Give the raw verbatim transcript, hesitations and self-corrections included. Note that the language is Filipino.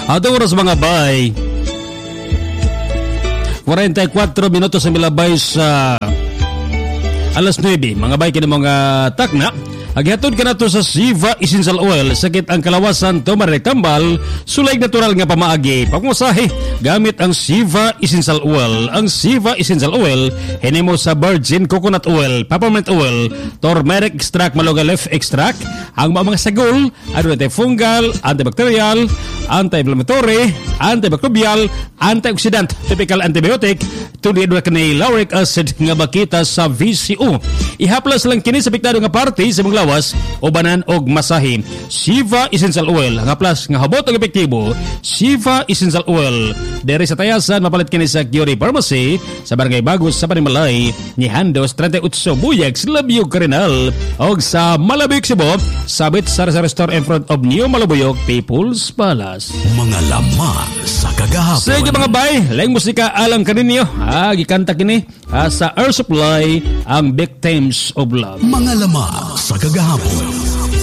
Atong oras mga bay, forty-four minutos ang milabay sa alas nine. Mga bay, kini mga takna. Aghatod ka na to sa Siva Essential Oil. Sakit ang kalawasan, tumarik tambal, sulay natural nga pamaagi. Pagmusahe, gamit ang Siva Essential Oil. Ang Siva Essential Oil, hinimo sa virgin coconut oil, peppermint oil, turmeric extract, maluga leaf extract. Ang mga sagol, antifungal, antibacterial, anti-inflammatory, antibacterial, antioxidant, typical antibiotic, tulid wa kanay lauric acid nga makita sa V C O. Ihaplas lang kini sa piktado nga parte sa mga lawas, ubanan og masahe. Siva Essential Oil, nga plus nga habot og epektibo. Siva Essential Oil, dere sa tayasan mapalit kini sa Giori Pharmacy sa Barangay Bagos sa Panimalay ni Handos thirty-eight Buyag sa Labiyog Carinal og sa Malabik Cebu, sabit sa restaurant in front of New Malabuyog People's Palace. Mga laman sa kagahapon. Sige mga bay, laing musika alang kaninyo. Ah, gikanta kini ah, sa Air Supply ang Victims of Love. Mga laman sa kagahapon.